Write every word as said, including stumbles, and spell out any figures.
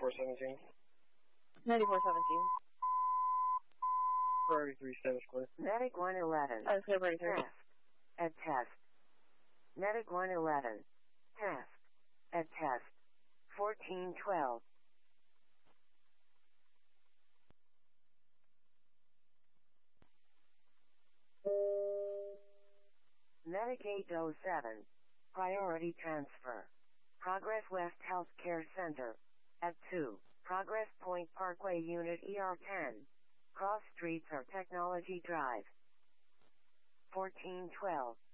ninety-four seventeen. ninety-four seventeen. Priority three, status clear. Medic one eleven. Uh, February third. Test. At test. Medic one eleven. Test. At test. fourteen twelve. Medic eight oh seven. Priority transfer. Progress West Healthcare Center. At two. Progress Point Parkway Unit E R ten. Cross Streets or Technology Drive. fourteen twelve.